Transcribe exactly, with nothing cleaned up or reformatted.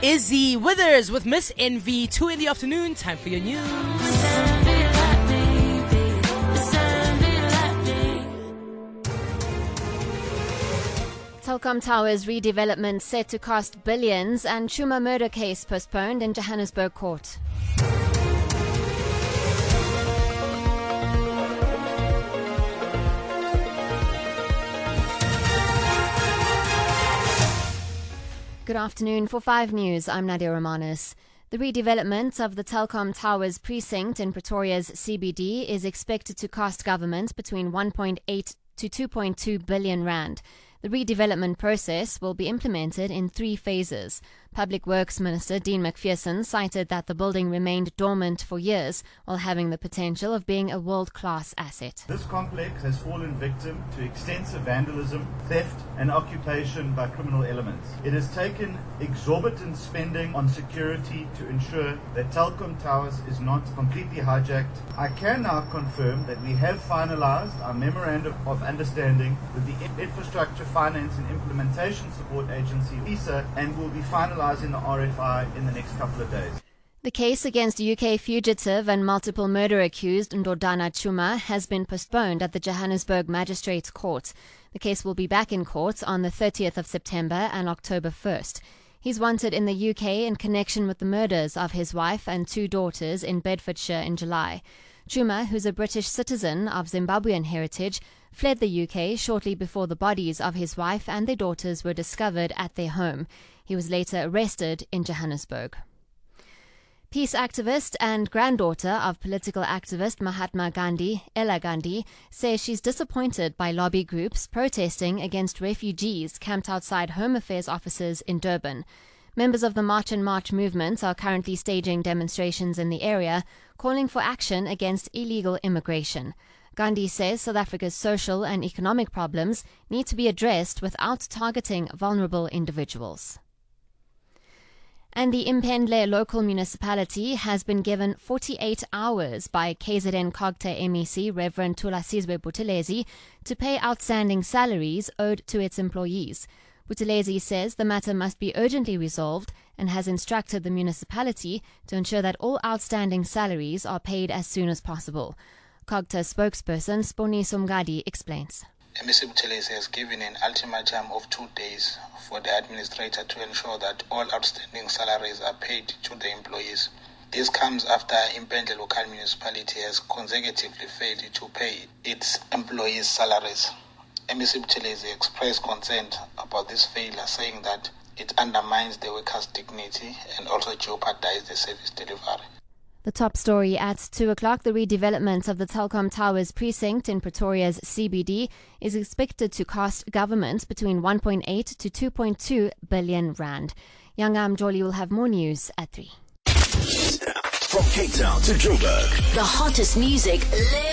Izzy Withers with Miss Envy. Two in the afternoon. Time for your news. Telkom Towers redevelopment set to cost billions and Chuma murder case postponed in Johannesburg court. Good afternoon. For five News, I'm Nadia Romanis. The redevelopment of the Telkom Towers precinct in Pretoria's C B D is expected to cost government between one point eight to two point two billion rand. The redevelopment process will be implemented in three phases. Public Works Minister Dean McPherson cited that the building remained dormant for years while having the potential of being a world-class asset. This complex has fallen victim to extensive vandalism, theft and occupation by criminal elements. It has taken exorbitant spending on security to ensure that Telkom Towers is not completely hijacked. I can now confirm that we have finalized our memorandum of understanding with the Infrastructure Finance and Implementation Support Agency, I S A, and will be finalizing the R F I in the next couple of days. The case against U K fugitive and multiple murder accused Ndodana Chuma has been postponed at the Johannesburg Magistrates Court. The case will be back in court on the thirtieth of September and October first. He's wanted in the U K in connection with the murders of his wife and two daughters in Bedfordshire in July. Chuma, who's a British citizen of Zimbabwean heritage, fled the U K shortly before the bodies of his wife and their daughters were discovered at their home. He was later arrested in Johannesburg. Peace activist and granddaughter of political activist Mahatma Gandhi, Ella Gandhi, says she's disappointed by lobby groups protesting against refugees camped outside Home Affairs offices in Durban. Members of the March and March movement are currently staging demonstrations in the area, calling for action against illegal immigration. Gandhi says South Africa's social and economic problems need to be addressed without targeting vulnerable individuals. And the Impendle local municipality has been given forty-eight hours by K Z N Cogta M E C Reverend Thulasizwe Buthelezi to pay outstanding salaries owed to its employees. Buthelezi says the matter must be urgently resolved and has instructed the municipality to ensure that all outstanding salaries are paid as soon as possible. Cogta spokesperson Sponiso Mngadi explains. M E C Buthelezi has given an ultimatum of two days for the administrator to ensure that all outstanding salaries are paid to the employees. This comes after Impendle local municipality has consecutively failed to pay its employees' salaries. M E C Buthelezi expressed concern about this failure, saying that it undermines the workers' dignity and also jeopardizes the service delivery. The top story at two o'clock, the redevelopment of the Telkom Towers precinct in Pretoria's C B D is expected to cost government between one point eight to two point two billion rand. Yanga Mjoli will have more news at three. From Cape Town to Joburg, the hottest music live